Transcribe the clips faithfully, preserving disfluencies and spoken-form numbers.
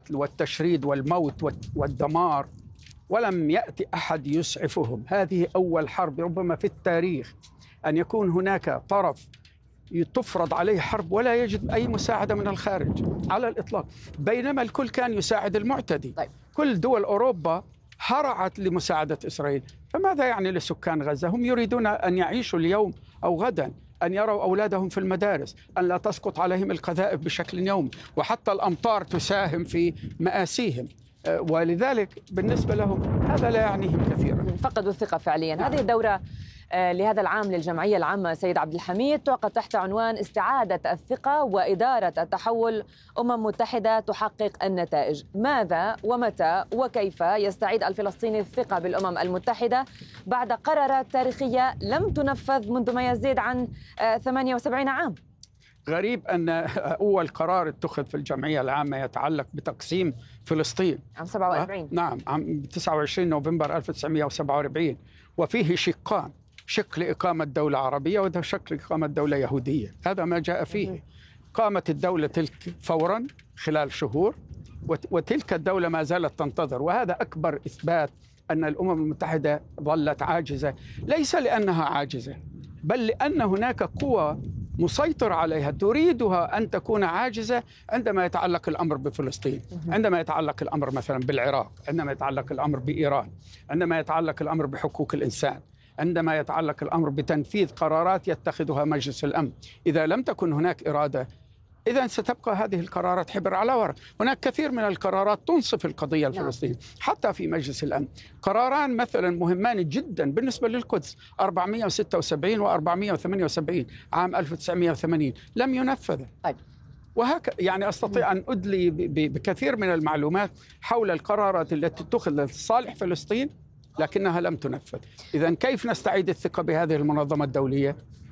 القتل والتشريد والموت والدمار، ولم يأتي أحد يسعفهم. هذه أول حرب ربما في التاريخ أن يكون هناك طرف تفرض عليه حرب ولا يجد أي مساعدة من الخارج على الإطلاق، بينما الكل كان يساعد المعتدي. طيب. كل دول أوروبا هرعت لمساعدة إسرائيل، فماذا يعني لسكان غزة؟ هم يريدون أن يعيشوا اليوم أو غدا، أن يروا أولادهم في المدارس، أن لا تسقط عليهم القذائف بشكل يومي، وحتى الأمطار تساهم في مآسيهم، ولذلك بالنسبة لهم هذا لا يعنيهم كثيرا. فقدوا الثقة فعليا. نعم. هذه الدورة لهذا العام للجمعية العامة سيد عبد الحميد تعقد تحت عنوان استعادة الثقة وإدارة التحول، أمم متحدة تحقق النتائج. ماذا ومتى وكيف يستعيد الفلسطيني الثقة بالأمم المتحدة بعد قرارات تاريخية لم تنفذ منذ ما يزيد عن ثمانية وسبعين عام؟ غريب أن أول قرار اتخذ في الجمعية العامة يتعلق بتقسيم فلسطين عام سبعة وأربعين. نعم، عام تسعة وعشرين نوفمبر ألف وتسعمئة وسبعة وأربعين، وفيه شقان: شق لإقامة دولة عربية وده شق لإقامة دولة يهودية. هذا ما جاء فيه. قامت الدولة تلك فورا خلال شهور، وتلك الدولة ما زالت تنتظر، وهذا أكبر إثبات أن الأمم المتحدة ظلت عاجزة، ليس لأنها عاجزة بل لأن هناك قوى مسيطر عليها تريدها أن تكون عاجزة عندما يتعلق الأمر بفلسطين، عندما يتعلق الأمر مثلا بالعراق، عندما يتعلق الأمر بإيران، عندما يتعلق الأمر بحقوق الإنسان، عندما يتعلق الأمر بتنفيذ قرارات يتخذها مجلس الأمن. إذا لم تكن هناك إرادة إذن ستبقى هذه القرارات حبر على ورق. هناك كثير من القرارات تنصف القضية الفلسطينية حتى في مجلس الأمن. قراران مثلا مهمان جدا بالنسبة للقدس أربعمئة وستة وسبعين وأربعمئة وثمانية وسبعين عام ألف وتسعمئة وثمانين لم ينفذ. طيب. وهكذا يعني أستطيع أن أدلي بكثير من المعلومات حول القرارات التي اتخذت لصالح فلسطين لكنها لم تنفذ. إذن كيف نستعيد الثقة بهذه المنظمة الدولية؟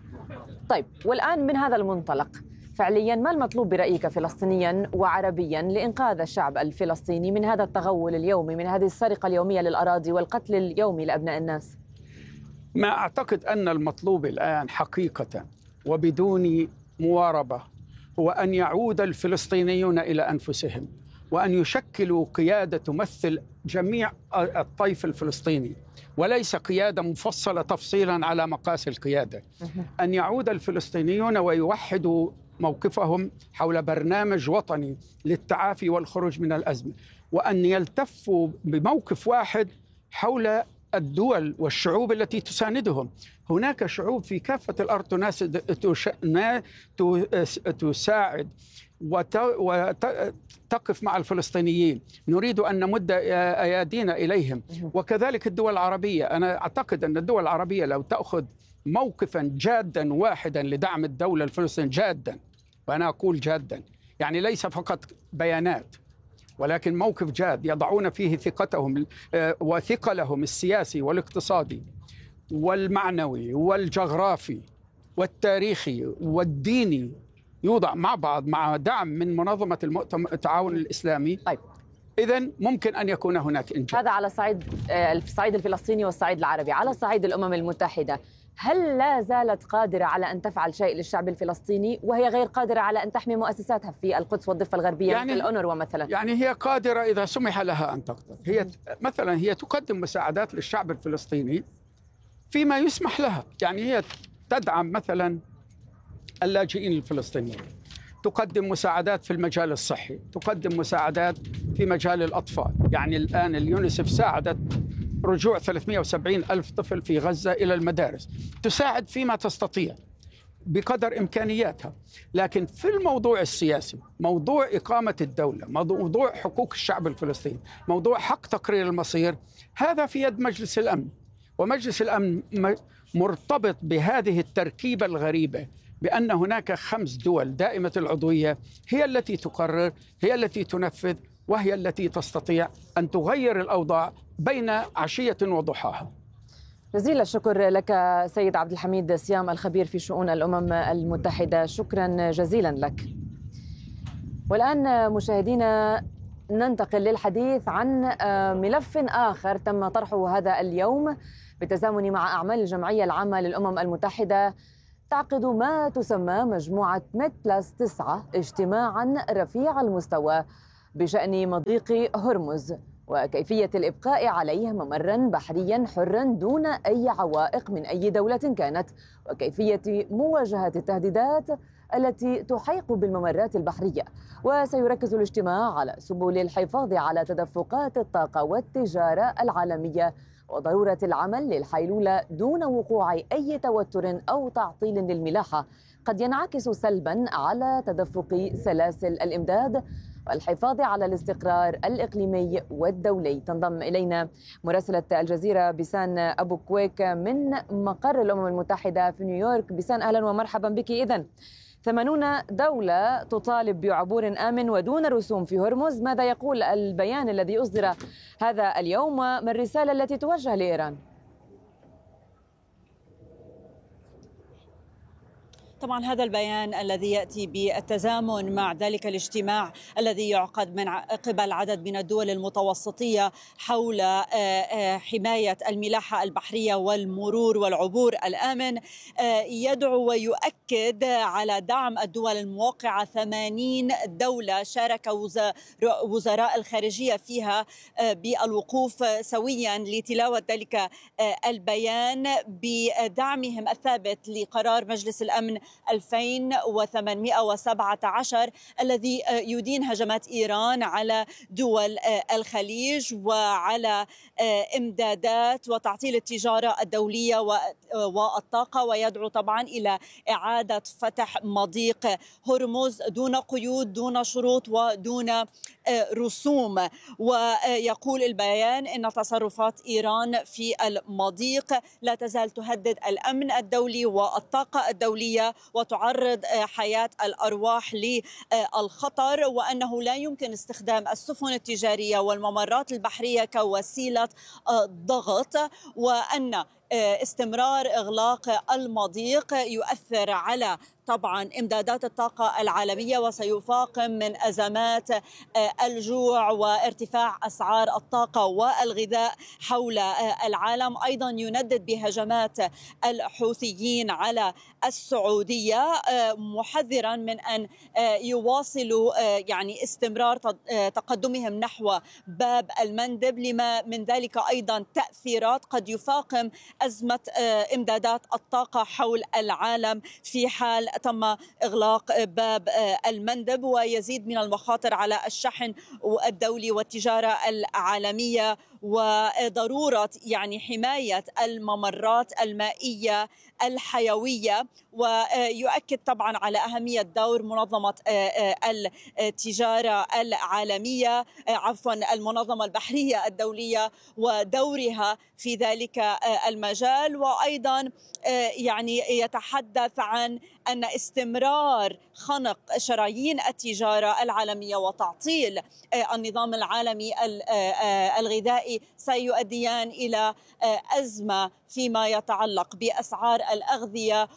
طيب، والآن من هذا المنطلق فعليا ما المطلوب برأيك فلسطينيا وعربيا لإنقاذ الشعب الفلسطيني من هذا التغول اليومي، من هذه السرقة اليومية للأراضي والقتل اليومي لأبناء الناس؟ ما أعتقد أن المطلوب الآن حقيقة وبدون مواربة هو أن يعود الفلسطينيون إلى أنفسهم، وأن يشكلوا قيادة تمثل جميع الطيف الفلسطيني، وليس قيادة مفصلة تفصيلا على مقاس القيادة. أن يعود الفلسطينيون ويوحدوا موقفهم حول برنامج وطني للتعافي والخروج من الأزمة، وأن يلتفوا بموقف واحد حول الدول والشعوب التي تساندهم. هناك شعوب في كافة الأرض تساعد وتقف مع الفلسطينيين، نريد أن نمد أيادينا إليهم، وكذلك الدول العربية. أنا أعتقد أن الدول العربية لو تأخذ موقفا جادا واحدا لدعم الدولة الفلسطينية جادا، وأنا أقول جادا يعني ليس فقط بيانات ولكن موقف جاد يضعون فيه ثقتهم وثقلهم السياسي والاقتصادي والمعنوي والجغرافي والتاريخي والديني، يوضع مع بعض مع دعم من منظمة التعاون الإسلامي. طيب. إذن ممكن أن يكون هناك إنجاز. هذا على صعيد الصعيد الفلسطيني والصعيد العربي. على صعيد الأمم المتحدة، هل لا زالت قادرة على أن تفعل شيء للشعب الفلسطيني وهي غير قادرة على أن تحمي مؤسساتها في القدس والضفة الغربية يعني مثل الأونروا مثلا؟ يعني هي قادرة إذا سمح لها أن تقدر. هي مثلا هي تقدم مساعدات للشعب الفلسطيني فيما يسمح لها. يعني هي تدعم مثلا اللاجئين الفلسطينيين، تقدم مساعدات في المجال الصحي، تقدم مساعدات في مجال الأطفال. يعني الآن اليونيسف ساعدت رجوع ثلاثمئة وسبعين ألف طفل في غزة إلى المدارس، تساعد فيما تستطيع بقدر إمكانياتها. لكن في الموضوع السياسي، موضوع إقامة الدولة، موضوع حقوق الشعب الفلسطيني، موضوع حق تقرير المصير، هذا في يد مجلس الأمن. ومجلس الأمن مرتبط بهذه التركيبة الغريبة بأن هناك خمس دول دائمة العضوية هي التي تقرر، هي التي تنفذ، وهي التي تستطيع أن تغير الأوضاع بين عشية وضحاها. جزيل الشكر لك سيد عبد الحميد سيام الخبير في شؤون الأمم المتحدة، شكرا جزيلا لك. والآن مشاهدينا ننتقل للحديث عن ملف آخر تم طرحه هذا اليوم بالتزامن مع أعمال الجمعية العامة للأمم المتحدة. تعقد ما تسمى مجموعة ميد بلس تسعة اجتماعا رفيع المستوى بشأن مضيق هرمز وكيفية الإبقاء عليه ممرا بحريا حرا دون أي عوائق من أي دولة كانت، وكيفية مواجهة التهديدات التي تحيق بالممرات البحرية. وسيركز الاجتماع على سبل الحفاظ على تدفقات الطاقة والتجارة العالمية وضرورة العمل للحيلولة دون وقوع أي توتر أو تعطيل للملاحة قد ينعكس سلبا على تدفق سلاسل الإمداد والحفاظ على الاستقرار الإقليمي والدولي. تنضم إلينا مراسلة الجزيرة بيسان أبو كويك من مقر الأمم المتحدة في نيويورك. بيسان، أهلا ومرحبا بك. إذن ثمانين دولة تطالب بعبور آمن ودون رسوم في هرمز، ماذا يقول البيان الذي أصدر هذا اليوم وما الرسالة التي توجه لإيران؟ طبعا هذا البيان الذي يأتي بالتزامن مع ذلك الاجتماع الذي يعقد من قبل عدد من الدول المتوسطية حول حماية الملاحة البحرية والمرور والعبور الآمن، يدعو ويؤكد على دعم الدول الموقعة. ثمانين دولة شارك وزراء الخارجية فيها بالوقوف سويا لتلاوة ذلك البيان بدعمهم الثابت لقرار مجلس الأمن ألفين وثمانمئة وسبعة عشر الذي يدين هجمات إيران على دول الخليج وعلى إمدادات وتعطيل التجارة الدولية والطاقة، ويدعو طبعا إلى إعادة فتح مضيق هرمز دون قيود دون شروط ودون رسوم. ويقول البيان إن تصرفات إيران في المضيق لا تزال تهدد الأمن الدولي والطاقة الدولية وتعرض حياة الأرواح للخطر، وأنه لا يمكن استخدام السفن التجارية والممرات البحرية كوسيلة ضغط، وأن استمرار إغلاق المضيق يؤثر على طبعا إمدادات الطاقة العالمية وسيفاقم من أزمات الجوع وارتفاع أسعار الطاقة والغذاء حول العالم. أيضا يندد بهجمات الحوثيين على السعودية محذرا من أن يواصلوا يعني استمرار تقدمهم نحو باب المندب، لما من ذلك أيضا تأثيرات قد يفاقم أزمة إمدادات الطاقة حول العالم في حال تم إغلاق باب المندب، ويزيد من المخاطر على الشحن الدولي والتجارة العالمية وضرورة يعني حماية الممرات المائية الحيوية. ويؤكد طبعا على أهمية دور منظمة التجارة العالمية عفوا المنظمة البحرية الدولية ودورها في ذلك المجال. وأيضا يعني يتحدث عن أن استمرار خنق شرايين التجارة العالمية وتعطيل النظام العالمي الغذائي سيؤديان إلى أزمة فيما يتعلق بأسعار الأغذية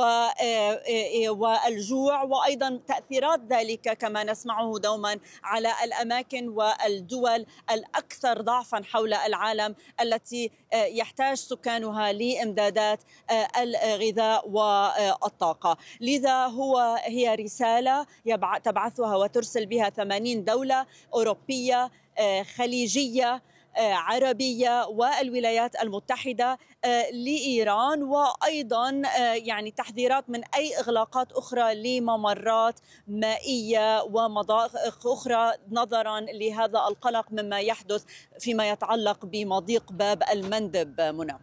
والجوع، وأيضا تأثيرات ذلك كما نسمعه دوما على الأماكن والدول الأكثر ضعفا حول العالم التي يحتاج سكانها لإمدادات الغذاء والطاقة. لذا هو هي رسالة تبعثها وترسل بها ثمانين دولة أوروبية خليجية عربية والولايات المتحدة لإيران، وأيضا يعني تحذيرات من أي إغلاقات أخرى لممرات مائية ومضائق أخرى نظرا لهذا القلق مما يحدث فيما يتعلق بمضيق باب المندب. منى،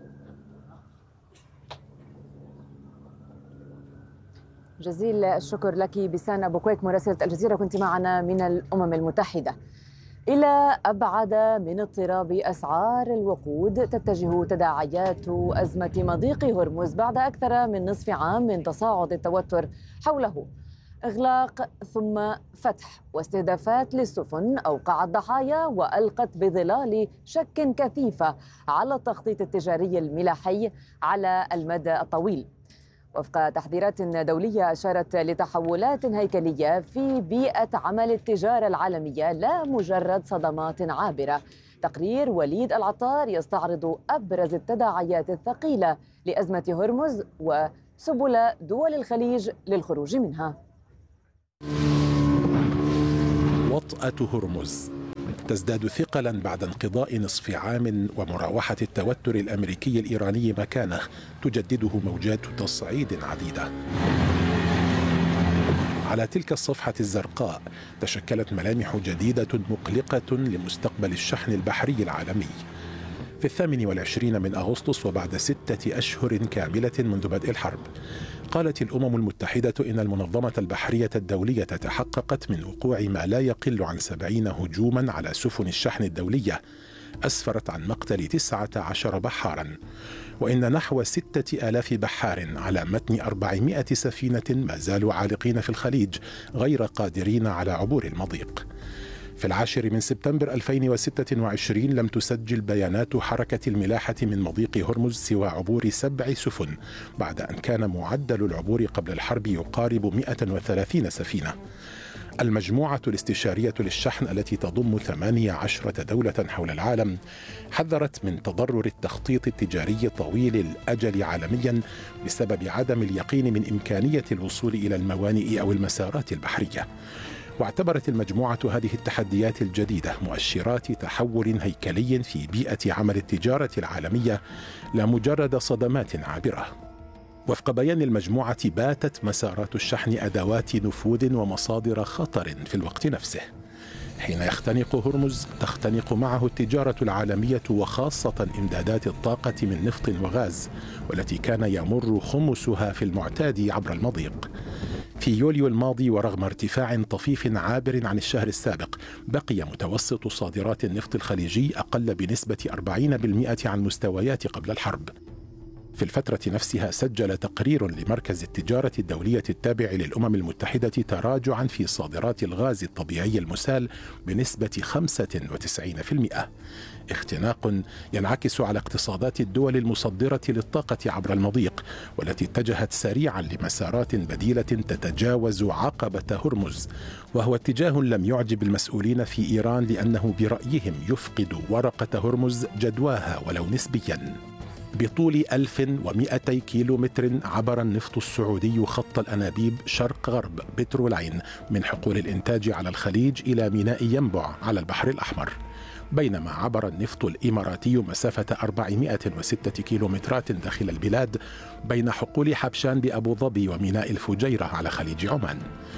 جزيل الشكر لك بيسان أبو كويك مراسلة الجزيرة، كنت معنا من الأمم المتحدة. إلى أبعد من اضطراب أسعار الوقود تتجه تداعيات أزمة مضيق هرمز بعد أكثر من نصف عام من تصاعد التوتر حوله. إغلاق ثم فتح واستهدافات للسفن أوقعت ضحايا وألقت بظلال شك كثيفة على التخطيط التجاري الملاحي على المدى الطويل. وفق تحذيرات دولية أشارت لتحولات هيكلية في بيئة عمل التجارة العالمية لا مجرد صدمات عابرة. تقرير وليد العطار يستعرض أبرز التداعيات الثقيلة لأزمة هرمز وسبل دول الخليج للخروج منها. وطأة هرمز تزداد ثقلا بعد انقضاء نصف عام ومراوحة التوتر الأمريكي الإيراني مكانه تجدده موجات تصعيد عديدة. على تلك الصفحة الزرقاء تشكلت ملامح جديدة مقلقة لمستقبل الشحن البحري العالمي. في الثامن والعشرين من أغسطس وبعد ستة أشهر كاملة منذ بدء الحرب، قالت الأمم المتحدة إن المنظمة البحرية الدولية تحققت من وقوع ما لا يقل عن سبعين هجوما على سفن الشحن الدولية أسفرت عن مقتل تسعة عشر بحارا، وإن نحو ستة آلاف بحار على متن أربعمائة سفينة ما زالوا عالقين في الخليج غير قادرين على عبور المضيق. في العاشر من سبتمبر ألفين وستة وعشرين لم تسجل بيانات حركة الملاحة من مضيق هرمز سوى عبور سبع سفن، بعد أن كان معدل العبور قبل الحرب يقارب مئة وثلاثين سفينة. المجموعة الاستشارية للشحن التي تضم ثمانية عشرة دولة حول العالم حذرت من تضرر التخطيط التجاري طويل الأجل عالميا بسبب عدم اليقين من إمكانية الوصول إلى الموانئ أو المسارات البحرية. واعتبرت المجموعة هذه التحديات الجديدة مؤشرات تحول هيكلي في بيئة عمل التجارة العالمية لا مجرد صدمات عابرة. وفق بيان المجموعة باتت مسارات الشحن أدوات نفوذ ومصادر خطر في الوقت نفسه. حين يختنق هرمز تختنق معه التجارة العالمية وخاصة إمدادات الطاقة من نفط وغاز، والتي كان يمر خمسها في المعتاد عبر المضيق. في يوليو الماضي ورغم ارتفاع طفيف عابر عن الشهر السابق، بقي متوسط صادرات النفط الخليجي أقل بنسبة أربعين بالمئة عن مستويات قبل الحرب. في الفترة نفسها سجل تقرير لمركز التجارة الدولية التابع للأمم المتحدة تراجعا في صادرات الغاز الطبيعي المسال بنسبة خمسة وتسعين بالمئة، اختناق ينعكس على اقتصادات الدول المصدرة للطاقة عبر المضيق، والتي اتجهت سريعا لمسارات بديلة تتجاوز عقبة هرمز، وهو اتجاه لم يعجب المسؤولين في إيران لأنه برأيهم يفقد ورقة هرمز جدواها ولو نسبيا. بطول ألف ومئتي كيلو متر عبر النفط السعودي خط الأنابيب شرق غرب بترولين من حقول الإنتاج على الخليج إلى ميناء ينبع على البحر الأحمر، بينما عبر النفط الإماراتي مسافة أربعمائة وستة كيلومترات داخل البلاد بين حقول حبشان بأبو ظبي وميناء الفجيرة على خليج عمان.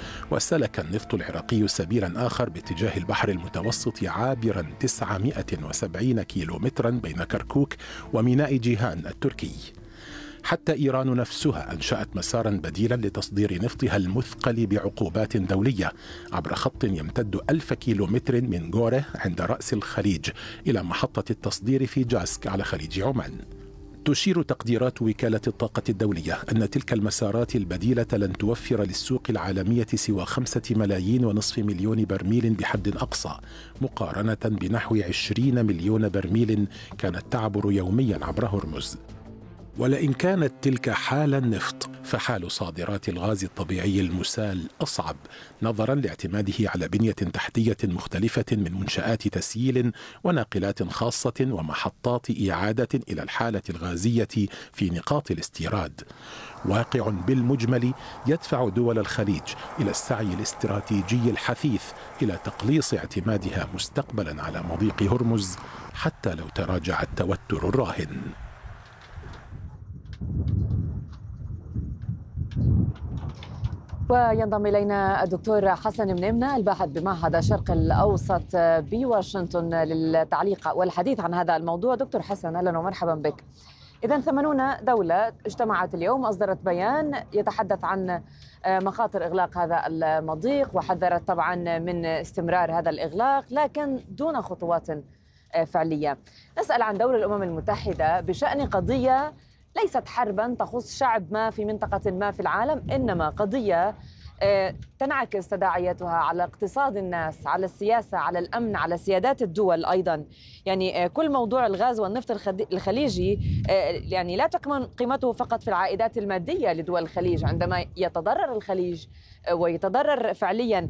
وسلك النفط العراقي سبيلا آخر باتجاه البحر المتوسط عابرا تسعمائة وسبعين كيلومترا بين كركوك وميناء جيهان التركي. حتى إيران نفسها أنشأت مسارا بديلا لتصدير نفطها المثقل بعقوبات دولية عبر خط يمتد ألف كيلومتر من غوره عند رأس الخليج إلى محطة التصدير في جاسك على خليج عمان. تشير تقديرات وكالة الطاقة الدولية أن تلك المسارات البديلة لن توفر للسوق العالمية سوى خمسة ملايين ونصف مليون برميل بحد أقصى، مقارنة بنحو عشرين مليون برميل كانت تعبر يوميا عبر هرمز. ولئن كانت تلك حال النفط، فحال صادرات الغاز الطبيعي المسال أصعب نظرا لاعتماده على بنية تحتية مختلفة من منشآت تسييل وناقلات خاصة ومحطات إعادة إلى الحالة الغازية في نقاط الاستيراد. واقع بالمجمل يدفع دول الخليج إلى السعي الاستراتيجي الحثيث إلى تقليص اعتمادها مستقبلا على مضيق هرمز حتى لو تراجع التوتر الراهن. وينضم إلينا الدكتور حسن منيمنة الباحث بمعهد الشرق الأوسط بواشنطن للتعليق والحديث عن هذا الموضوع. دكتور حسن، أهلا ومرحبا بك. إذن ثمانون دولة اجتمعت اليوم، أصدرت بيان يتحدث عن مخاطر إغلاق هذا المضيق، وحذرت طبعا من استمرار هذا الإغلاق لكن دون خطوات فعلية. نسأل عن دور الأمم المتحدة بشأن قضية ليست حربا تخص شعب ما في منطقة ما في العالم، إنما قضية تنعكس تداعياتها على اقتصاد الناس، على السياسة، على الأمن، على سيادات الدول أيضا. يعني كل موضوع الغاز والنفط الخليجي يعني لا تكمن قيمته فقط في العائدات المادية لدول الخليج. عندما يتضرر الخليج ويتضرر فعليا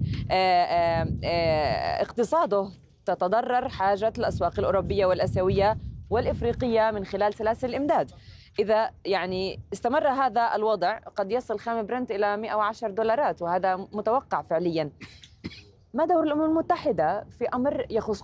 اقتصاده، تتضرر حاجة الأسواق الأوروبية والآسيوية والإفريقية من خلال سلاسل الإمداد. إذا يعني استمر هذا الوضع قد يصل خام برنت إلى مئة وعشرة دولارات، وهذا متوقع فعليا. ما دور الأمم المتحدة في أمر يخص